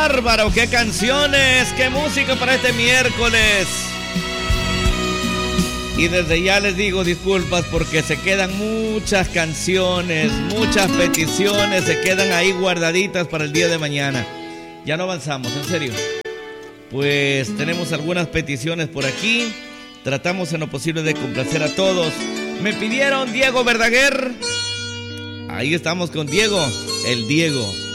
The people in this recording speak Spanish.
bárbaro! ¡Qué canciones! ¡Qué música para este miércoles! Y desde ya les digo disculpas porque se quedan muchas canciones, muchas peticiones, se quedan ahí guardaditas para el día de mañana. Ya no avanzamos, en serio. Pues tenemos algunas peticiones por aquí. Tratamos en lo posible de complacer a todos. Me pidieron Diego Verdaguer. Ahí estamos con Diego, el Diego.